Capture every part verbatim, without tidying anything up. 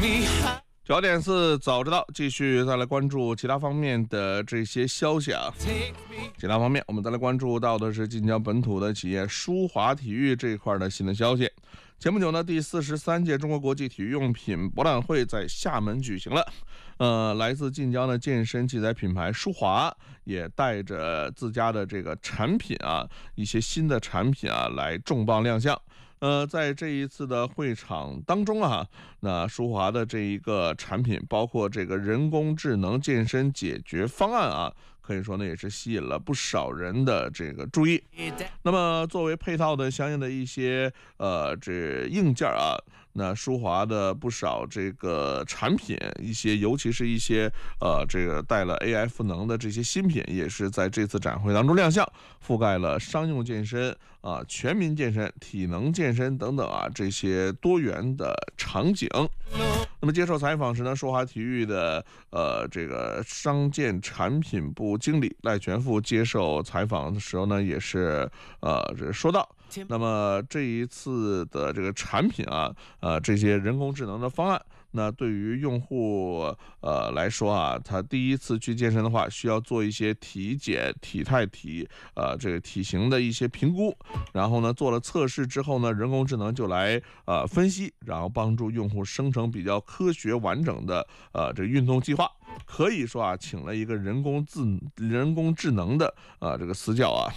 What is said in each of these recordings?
九点四早知道，继续再来关注其他方面的这些消息啊。其他方面，我们再来关注到的是晋江本土的企业舒华体育这一块的新的消息。前不久呢，第四十三届中国国际体育用品博览会在厦门举行了。呃，来自晋江的健身器材品牌舒华也带着自家的这个产品啊，一些新的产品啊来重磅亮相。呃，在这一次的会场当中啊，那舒华的这一个产品包括这个人工智能健身解决方案啊，可以说呢也是吸引了不少人的这个注意。那么作为配套的相应的一些呃这硬件啊，那舒华的不少这个产品，一些尤其是一些呃这个带了 A I 赋能的这些新品，也是在这次展会当中亮相，覆盖了商用健身啊、全民健身、体能健身等等啊这些多元的场景。那么接受采访时呢，舒华体育的呃这个商健产品部经理赖全富接受采访的时候呢，也是呃这说到，那么这一次的这个产品啊，呃这些人工智能的方案，那对于用户呃来说啊，他第一次去健身的话，需要做一些体检、体态、体呃这个体型的一些评估，然后呢做了测试之后呢，人工智能就来呃分析，然后帮助用户生成比较科学完整的呃这个运动计划。可以说啊，请了一个人工智人工智能的啊这个死角啊。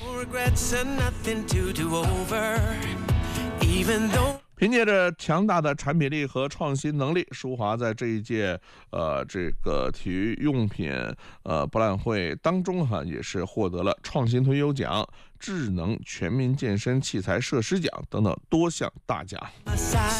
凭借着强大的产品力和创新能力，舒华在这一届呃这个体育用品呃博览会当中哈、啊，也是获得了创新推优奖、智能全民健身器材设施奖等等多项大奖。